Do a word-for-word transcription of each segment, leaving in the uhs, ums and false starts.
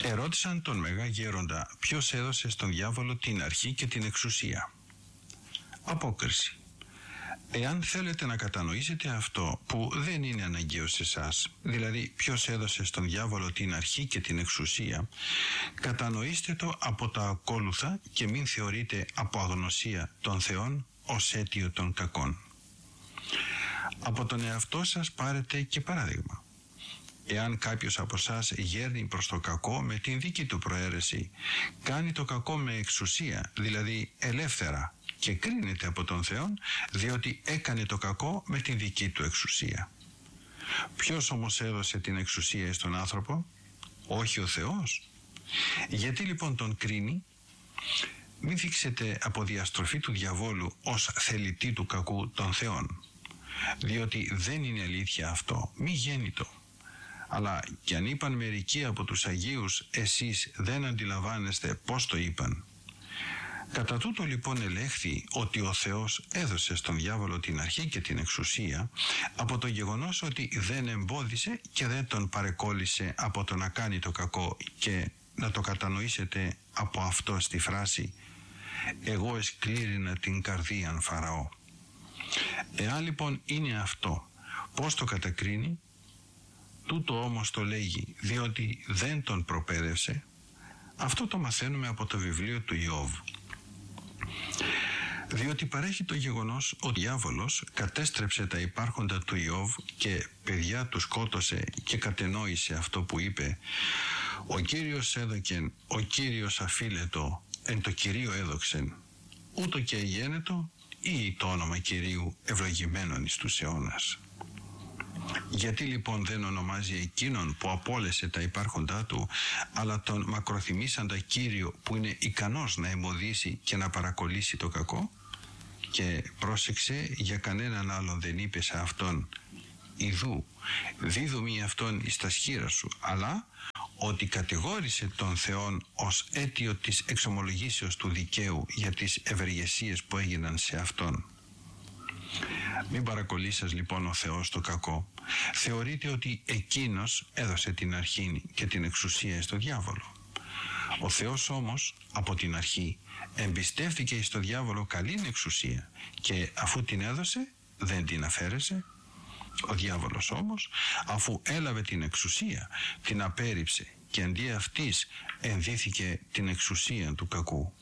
Ερώτησαν τον Μέγα Γέροντα ποιος έδωσε στον διάβολο την αρχή και την εξουσία. Απόκριση. Εάν θέλετε να κατανοήσετε αυτό που δεν είναι αναγκαίο σε εσάς, δηλαδή ποιος έδωσε στον διάβολο την αρχή και την εξουσία, κατανοήστε το από τα ακόλουθα και μην θεωρείτε από αγνωσία των θεών ως αίτιο των κακών. Από τον εαυτό σας πάρετε και παράδειγμα. Εάν κάποιος από εσάς γέρνει προς το κακό με την δική του προαίρεση, κάνει το κακό με εξουσία, δηλαδή ελεύθερα, και κρίνεται από τον Θεό διότι έκανε το κακό με την δική του εξουσία. Ποιος όμως έδωσε την εξουσία στον άνθρωπο? Όχι ο Θεός. Γιατί λοιπόν τον κρίνει? Μην δείξετε από διαστροφή του διαβόλου ως θελητή του κακού των Θεών, διότι δεν είναι αλήθεια αυτό, μη γέννητο. Αλλά κι αν είπαν μερικοί από τους Αγίους, εσείς δεν αντιλαμβάνεστε πώς το είπαν. Κατά τούτο λοιπόν ελέγχθη ότι ο Θεός έδωσε στον διάβολο την αρχή και την εξουσία από το γεγονός ότι δεν εμπόδισε και δεν τον παρεκόλλησε από το να κάνει το κακό, και να το κατανοήσετε από αυτό στη φράση «Εγώ εσκλήρινα την καρδίαν Φαραώ». Εάν λοιπόν είναι αυτό, πώς το κατακρίνει? Τούτο όμως το λέγει διότι δεν τον προπαίδευσε. Αυτό το μαθαίνουμε από το βιβλίο του Ιώβ. Διότι παρέχει το γεγονός ότι ο διάβολος κατέστρεψε τα υπάρχοντα του Ιώβ και παιδιά του σκότωσε και κατενόησε αυτό που είπε «Ο Κύριος έδωκεν, ο Κύριος αφίλετο, εν το Κυρίο έδοξεν, ούτω και αγένετο ή το όνομα Κυρίου ευλογημένον εις τους αιώνας». Γιατί λοιπόν δεν ονομάζει εκείνον που απόλυσε τα υπάρχοντά του, αλλά τον μακροθυμήσαντα Κύριο που είναι ικανός να εμποδίσει και να παρακολύσει το κακό? Και πρόσεξε, για κανέναν άλλον δεν είπε σε αυτόν «Ιδού, δίδομη αυτόν εις τα σχήρα σου», αλλά ότι κατηγόρησε τον Θεόν ως αίτιο της εξομολογήσεως του δικαίου για τις ευεργεσίες που έγιναν σε αυτόν. Μην παρακολύσας λοιπόν ο Θεός το κακό. Θεωρείτε ότι εκείνος έδωσε την αρχή και την εξουσία στο διάβολο. Ο Θεός όμως από την αρχή εμπιστεύτηκε στο διάβολο καλήν εξουσία και αφού την έδωσε δεν την αφαίρεσε. Ο διάβολος όμως, αφού έλαβε την εξουσία, την απέρριψε και αντί αυτής ενδύθηκε την εξουσία του κακού.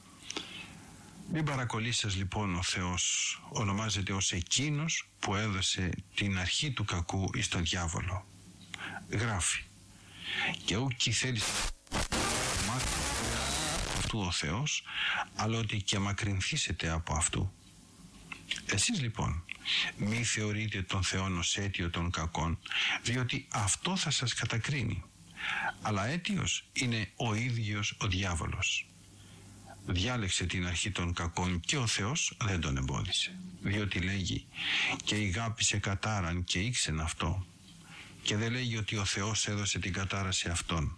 Μην παρακολύσας λοιπόν ο Θεός ονομάζεται ως εκείνος που έδωσε την αρχή του κακού εις τον διάβολο. Γράφει «Και ούκη θέλεις μάθει αυτού ο Θεός, αλλά ότι και μακρυνθήσετε από αυτού». Εσείς λοιπόν μη θεωρείτε τον Θεό ως αίτιο των κακών, διότι αυτό θα σας κατακρίνει, αλλά αίτιος είναι ο ίδιος ο διάβολος. Διάλεξε την αρχή των κακών και ο Θεός δεν τον εμπόδισε, διότι λέγει «Και ηγάπησε κατάραν και ήξεν αυτό», και δεν λέγει ότι ο Θεός έδωσε την κατάρα σε αυτόν.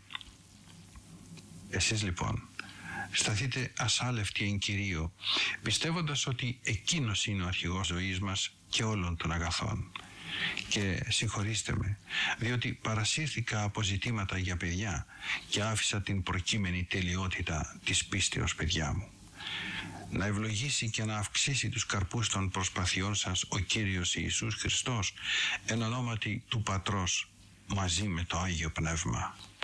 Εσείς λοιπόν σταθείτε ασάλευτοι εν Κυρίω, πιστεύοντας ότι εκείνος είναι ο αρχηγός ζωής μας και όλων των αγαθών. Και συγχωρήστε με, διότι παρασύρθηκα από ζητήματα για παιδιά και άφησα την προκείμενη τελειότητα της πίστεως, παιδιά μου. Να ευλογήσει και να αυξήσει τους καρπούς των προσπαθειών σας ο Κύριος Ιησούς Χριστός, εν ονόματι του Πατρός μαζί με το Άγιο Πνεύμα.